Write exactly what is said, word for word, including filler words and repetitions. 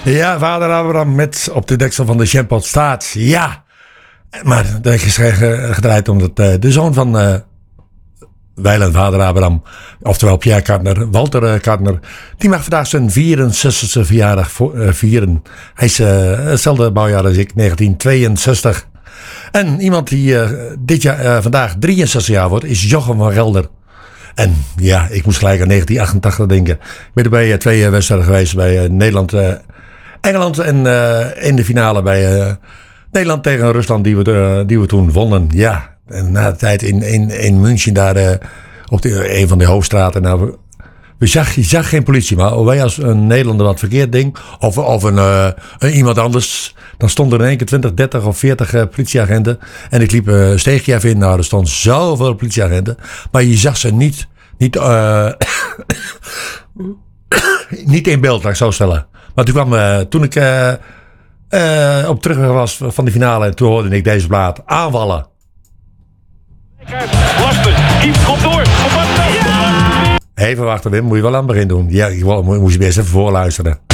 Ja, vader Abraham met op de deksel van de Champot staat. Ja, maar dat is gedraaid omdat uh, de zoon van uh, wijlen vader Abraham, oftewel Pierre Kartner, Walter uh, Kartner, die mag vandaag zijn vierenzestigste verjaardag vo- uh, vieren. Hij is uh, hetzelfde bouwjaar als ik, negentien tweeënzestig. En iemand die uh, dit jaar, uh, vandaag drieënzestig jaar wordt, is Jochem van Gelder. En ja, ik moest gelijk aan negentien achtentachtig denken. Ik ben er bij uh, twee uh, wedstrijden geweest bij uh, Nederland, uh, Engeland en uh, in de finale bij uh, Nederland tegen Rusland die we, uh, die we toen wonnen. Ja, en na de tijd in, in, in München daar uh, op de, een van de hoofdstraten. Nou, we zag, je zag geen politie, maar wij als een Nederlander wat verkeerd ding, of, of een, uh, een iemand anders, dan stonden er in één keer twintig, dertig of veertig uh, politieagenten. En ik liep uh, een steegje even in, nou er stonden zoveel politieagenten, maar je zag ze niet, niet, uh, niet in beeld, laat ik zo stellen. Maar toen kwam, uh, toen ik uh, uh, op terug was van de finale, toen hoorde ik deze plaat aanvallen. Lasper, Yves komt door. Even wachten, Wim, moet je wel aan het begin doen. Ja, ik moest je best even voorluisteren.